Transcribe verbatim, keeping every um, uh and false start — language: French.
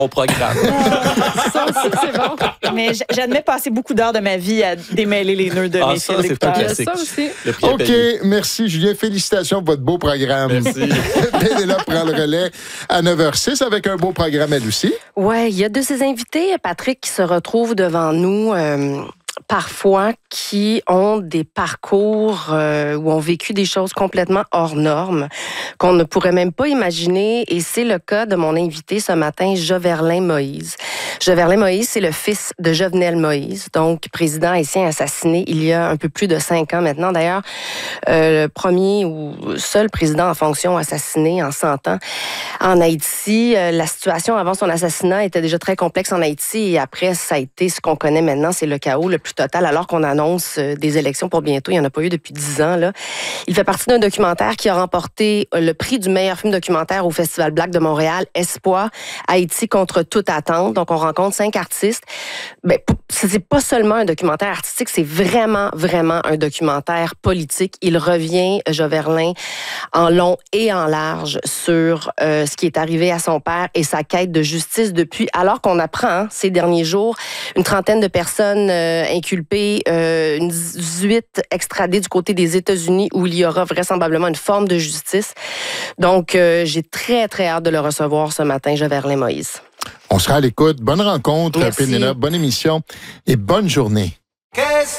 Au programme. Ça aussi, c'est bon. Mais j'admets passer beaucoup d'heures de ma vie à démêler les nœuds de ah, mes ça, fils d'écouteurs. C'est Ça aussi. OK, merci Julien. Félicitations pour votre beau programme. Merci. Pénélope prend le relais à neuf heures six avec un beau programme elle aussi. Oui, il y a de ces invités, Patrick, qui se retrouvent devant nous... Euh... parfois qui ont des parcours euh, ou ont vécu des choses complètement hors normes qu'on ne pourrait même pas imaginer. Et c'est le cas de mon invité ce matin, Joverlin Moïse. Joverlin Moïse, c'est le fils de Jovenel Moïse, donc président haïtien assassiné il y a un peu plus de cinq ans maintenant. D'ailleurs, euh, le premier ou seul président en fonction assassiné en cent ans en Haïti. Euh, la situation avant son assassinat était déjà très complexe en Haïti et après, ça a été ce qu'on connaît maintenant, c'est le chaos le plus total, alors qu'on annonce des élections pour bientôt. Il n'y en a pas eu depuis dix ans. Là. Il fait partie d'un documentaire qui a remporté le prix du meilleur film documentaire au Festival Black de Montréal, Espoir, Haïti contre toute attente. Donc, on rencontre cinq artistes. Ben, c'est pas seulement un documentaire artistique, c'est vraiment, vraiment un documentaire politique. Il revient, Joverlin, en long et en large sur euh, ce qui est arrivé à son père et sa quête de justice depuis, alors qu'on apprend hein, ces derniers jours, une trentaine de personnes euh, inculpées, euh, une dix-huit extradées du côté des États-Unis où il y aura vraisemblablement une forme de justice. Donc, euh, j'ai très, très hâte de le recevoir ce matin, Joverlin Moïse. On sera à l'écoute. Bonne rencontre, Merci. Pénélope. Bonne émission et bonne journée.